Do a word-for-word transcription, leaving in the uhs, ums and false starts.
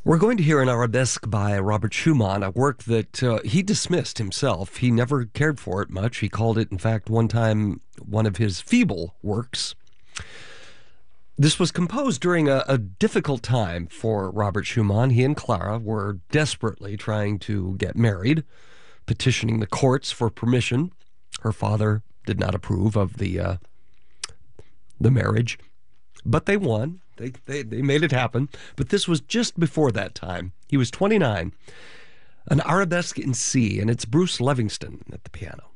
We're going to hear an arabesque by Robert Schumann, a work that uh, he dismissed himself. He never cared for it much. He called it, in fact, one time, one of his feeble works. This was composed during a, a difficult time for Robert Schumann. He and Clara were desperately trying to get married, petitioning the courts for permission. Her father did not approve of the uh, the marriage, but they won. They, they they made it happen. But this was just before that time. He was twenty-nine. An arabesque in C, and it's Bruce Levingston at the piano.